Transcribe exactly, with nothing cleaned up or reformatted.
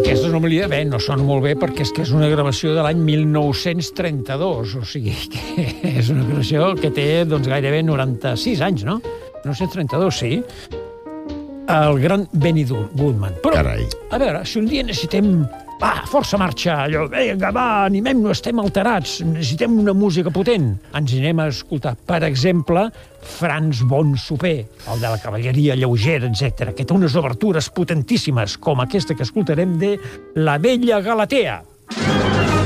Aquestes no me li... Bé, no sona molt bé perquè és que és una gravació de l'any mil nou-cents trenta-dos, o sigui que és una gravació que té doncs, gairebé noranta-sis anys, no? mil nou-cents trenta-dos, sí. El gran Benny Goodman. Però, Carai. A veure, si un dia necessitem... Va, força marxa, allò, vinga, va, animem-nos, estem alterats, necessitem una música potent. Ens anem a escoltar, per exemple, Franz von Supé, el de la cavalleria lleugera, etcètera, que té unes obertures potentíssimes, com aquesta que escoltarem de La Vella Galatea.